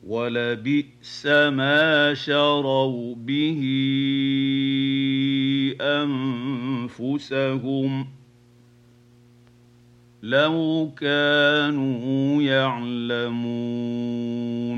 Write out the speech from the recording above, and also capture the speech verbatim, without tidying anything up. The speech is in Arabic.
وَلَبِئْسَ مَا شَرَوْا بِهِ أَنفُسَهُمْ ۚ لَوْ كَانُوا يَعْلَمُونَ